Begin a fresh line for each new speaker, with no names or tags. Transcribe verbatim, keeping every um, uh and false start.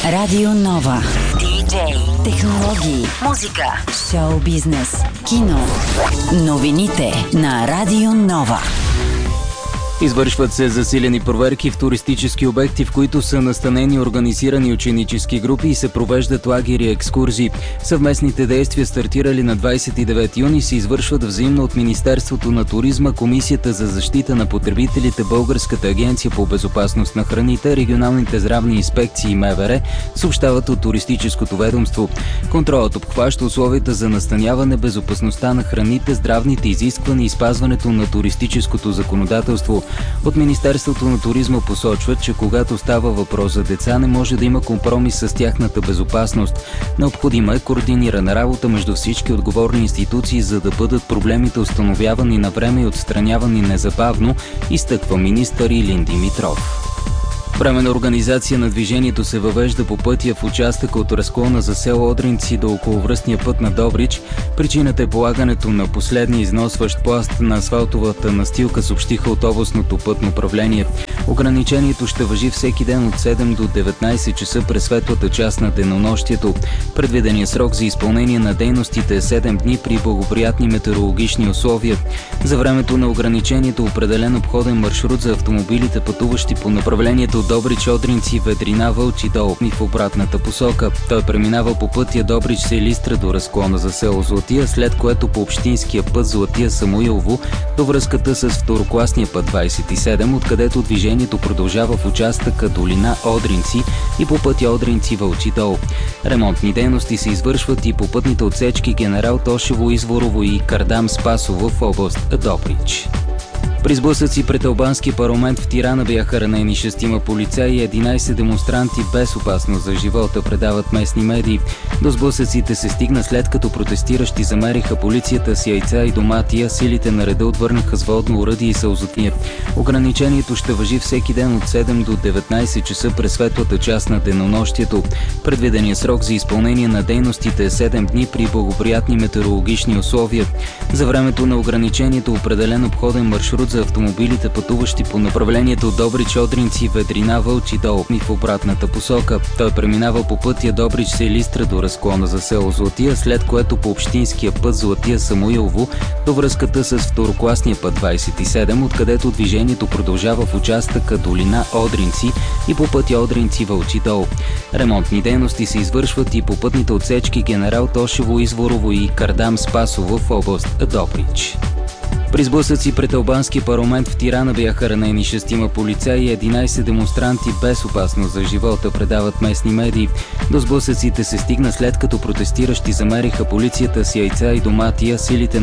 Радио Нова. Диджей, технологии, музика, шоу бизнес, кино. Новините на Радио Нова.
Извършват се засилени проверки в туристически обекти, в които са настанени организирани ученически групи и се провеждат лагери и екскурзии. Съвместните действия, стартирали на двадесет и девети юни, се извършват взаимно от Министерството на туризма, Комисията за защита на потребителите, Българската агенция по безопасност на храните, регионалните здравни инспекции и МВР, съобщават от туристическото ведомство. Контролът обхваща условията за настаняване, безопасността на храните, здравните изисквания и спазването на туристическото законодателство. От Министерството на туризма посочват, че когато става въпрос за деца, не може да има компромис с тяхната безопасност. Необходима е координирана работа между всички отговорни институции, за да бъдат проблемите установявани на време и отстранявани незабавно, изтъква министър Илин Димитров. Временна организация на движението се въвежда по пътя в участъка от разклона за село Одринци до околовръстния път на Добрич. Причината е полагането на последния износващ пласт на асфалтовата настилка, съобщиха от областното пътно управление. Ограничението ще важи всеки ден от седем до деветнадесет часа през светлата част на денонощието. Предвиденият срок за изпълнение на дейностите е седем дни при благоприятни метеорологични условия. За времето на ограничението е определен обходен маршрут за автомобилите, пътуващи по направлението Добрич, Одринци, Ведрина, Вълчи дол и в обратната посока. Той преминава по пътя Добрич, Селистра до разклона за село Златия, след което по общинския път Златия, Самуилово до връзката с второкласния път двадесет и седем, откъдето движението продължава в участъка Долина Одринци и по пътя Одринци, Вълчи дол. Ремонтни дейности се извършват и по пътните отсечки Генерал Тошево, Изворово и Кардам Спасово в област Добрич. При сблъсъци пред албанския парламент в Тирана бяха ранени шестима полицаи и единадесет демонстранти без опасност за живота, предават местни медии. До сблъсъците се стигна след като протестиращи замериха полицията с яйца и домати, а силите на реда отвърнаха с водно оръдие и сълзотния. Ограничението ще важи всеки ден от седем до деветнадесет часа през светлата част на денонощието. Предвиденият срок за изпълнение на дейностите е седем дни при благоприятни метеорологични условия. За времето на ограничението е определен обходен маршрут за автомобилите, пътуващи по направлението Добрич, Одринци, Ведрина, Вълчи дол и в обратната посока. Той преминава по пътя Добрич, Селистра до разклона за село Златия, след което по общинския път Златия, Самуилово до връзката с второкласния път двадесет и седем, откъдето движението продължава в участъка Долина Одринци и по пътя Одринци, Вълчи дол. Ремонтни дейности се извършват и по пътните отсечки Генерал Тошево, Изворово и Кардам Спасово в област Добрич. При сблъсъци пред албанския парламент в Тирана бяха ранени шестима полицаи и единадесет демонстранти без опасност за живота, предават местни медии. До сблъсъците се стигна след като протестиращи замериха полицията с яйца и домати, а силите